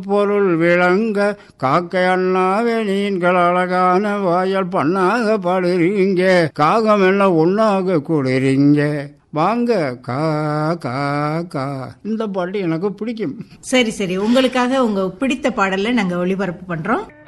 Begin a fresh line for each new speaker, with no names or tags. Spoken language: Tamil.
பொருள் விளங்க காக்கை அண்ணாவே நீங்கள் அழகான வாயால் பண்ணாக பாடுறீங்க, காகம் எல்லாம் ஒன்னாக கூடுறீங்க, வாங்க கா கா கா. இந்த பாட்டு எனக்கு பிடிக்கும்.
சரி சரி, உங்களுக்காக உங்க பிடித்த பாடலை நாங்க ஒளிபரப்பு பண்றோம்.